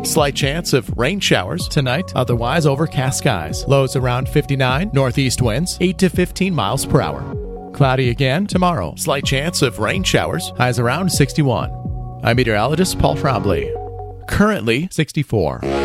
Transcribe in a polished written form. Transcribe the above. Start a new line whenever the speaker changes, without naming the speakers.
Slight chance of rain showers tonight, otherwise overcast skies. Lows around 59, northeast winds 8 to 15 miles per hour. Cloudy again tomorrow. Slight chance of rain showers, highs around 61. I'm meteorologist Paul Trombley. Currently 64.